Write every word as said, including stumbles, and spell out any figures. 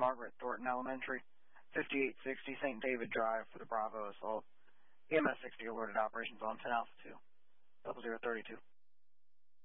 Margaret Thornton Elementary, fifty-eight sixty Saint David Drive for the Bravo assault. E M S sixty alerted operations on ten Alpha two, double zero thirty-two.